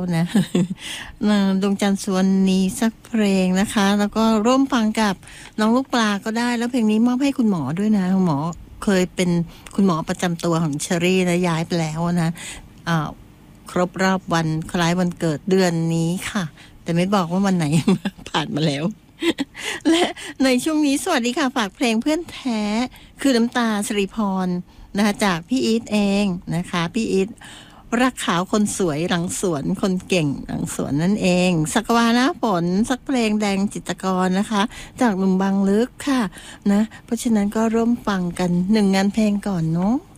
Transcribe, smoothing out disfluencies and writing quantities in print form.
นะ ดวงจันทร์สุวรรณีสักเพลงนะคะแล้วก็ร่วมฟังกับน้องลูกปลาก็ได้แล้วเพลงนี้มอบให้คุณหมอด้วยนะคุณหมอเคยเป็นคุณหมอประจำตัวของเชอรี่นะย้ายไปแล้วนะครบรอบวันคล้ายวันเกิดเดือนนี้ค่ะแต่ไม่บอกว่าวันไหน ผ่านมาแล้ว และในช่วงนี้สวัสดีค่ะฝากเพลงเพื่อนแท้คือน้ำตาสิริพรนะคะจากพี่อีทเองนะคะพี่อีทรักขาวคนสวยหลังสวนคนเก่งหลังสวนนั่นเองสักวาหน้าฝนสักเพลงแดงจิตรกรนะคะจากหนุ่มบางลึกค่ะนะเพราะฉะนั้นก็ร่วมฟังกัน1 งานเพลงก่อนเนาะ